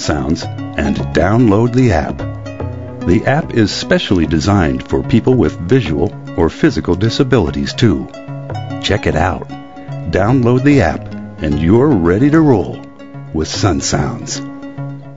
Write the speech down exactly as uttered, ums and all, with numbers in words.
Sounds and download the app. The app is specially designed for people with visual or physical disabilities too. Check it out. Download the app and you're ready to roll with Sun Sounds.